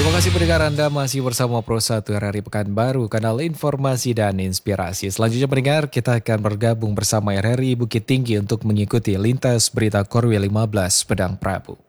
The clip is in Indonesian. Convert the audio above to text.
Terima kasih pendengar Anda masih bersama Pro1 RRI Pekanbaru, kanal informasi dan inspirasi. Selanjutnya pendengar, kita akan bergabung bersama RRI Bukit Tinggi untuk mengikuti lintas berita Korwil 15 Pedang Prabu.